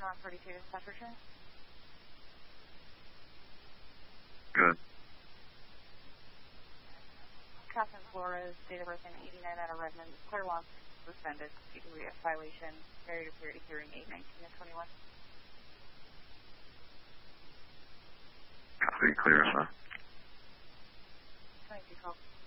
North 42, Staffordshire. Good. Catherine Flores, date of birth in 89 out of Redmond, clear loss, suspended, CWF violation, period of period hearing 8, 19 and 21. Copy, clear, huh? 22 12.